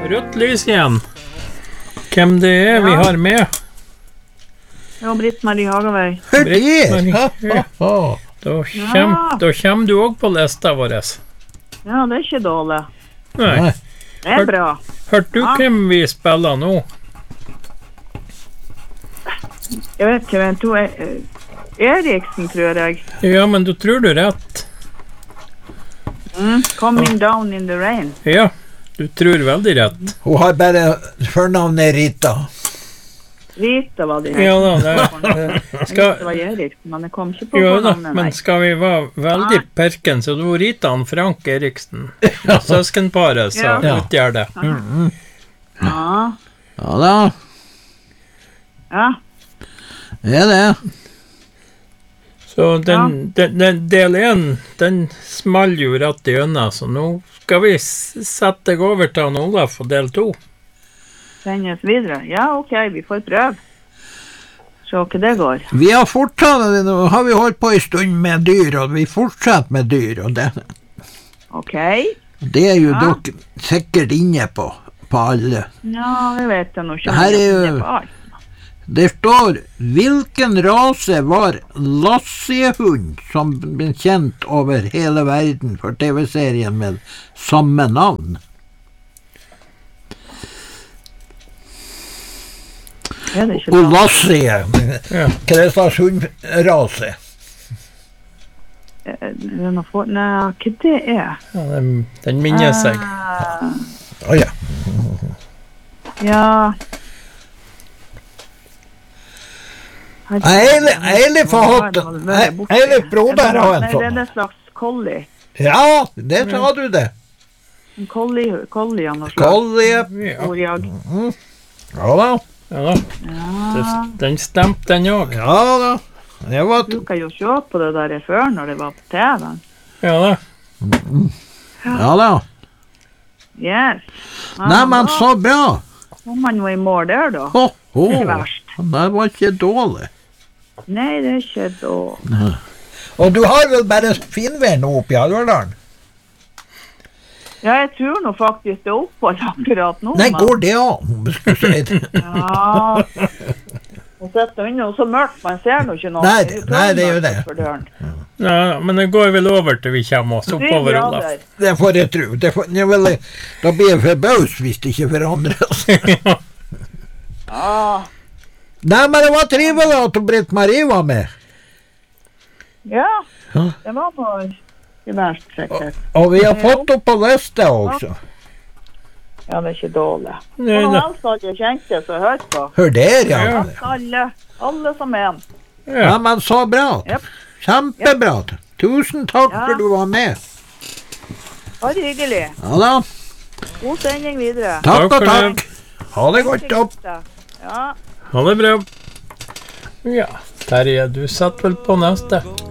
Rødt lys igjen. Hvem det vi har med? Ja, Britt-Marie Hagavei. Da kommer du også på lista vår. Ja, det ikke dårlig. Nei. Det bra. Hørte du hvem vi spiller nå? Jeg vet ikke, men Eriksen, tror jeg. Ja, men du tror du rett. Coming down in the rain. Ja, du tror veldig rett. Hun har bare fornavnet Rita. Rita var det. Ja da, det var Eriksen, men jeg kom ikke på navnet. Men skal vi være veldig perken, så du Rita og Frank Eriksen. Søskenparet, så utgjør det. Ja. Ja da. Ja. Det er det. Så den del 1, den small jo rett i øynene, så nå skal vi sette deg over til han Olaf for del 2. Sendes videre. Ja, ok, vi får prøve. Så hva det går. Vi har har vi holdt på en stund med dyr, og vi fortsetter med dyr, og det. Ok. Det er jo dere sikkert inne på alle. Ja, det vet jeg nå ikke. Her er jo, det står, hvilken rase var Lassie-hund som ble kjent over hele verden for TV-serien med samme navn? Og Lassie, hva slags hundrase? Nei, hva det er? Ja, den minner seg. Ja. Ja. Eilif har hatt Eilif broder har en sånn. Det er en slags collie. Ja, det sa du det. En collie av noe slags. Collie. Ja da. Ja, den stemte den også. Ja da. Du kan jo se på det der før når det var på TV. Ja da. Ja da. Yes. Nei, men så bra. Kom man jo i mål der da. Ikke verst. Det var ikke dårlig. Nei, det er ikke dårlig. Og du har vel bare finvær nå oppe i Alverdalen? Ja, jeg tror nå faktisk det er opphold akkurat nå. Nei, går det an? Ja. Og setter inne, og så mørkt, man ser nå ikke noe. Nei, det er jo det. Ja, men det går vel over til vi kommer oss oppover, Olaf. Det får jeg tro. Da blir jeg forbaus hvis det ikke forandres. Ja. Nei, men det var trivelig at Britt-Marie var med. Ja, det var noe i verst, sikkert. Og vi har fått opp på lista også. Ja, det er ikke dårlig. Og nå helst alle kjente som hørte på. Hør der, ja. Alle som en. Ja, men så bra. Kjempebra. Tusen takk for du var med. Bare hyggelig. Ja da. God sending videre. Takk og takk. Ha det godt opp. Ja. Ha det bra. Ja, Terje, du setter vel på neste.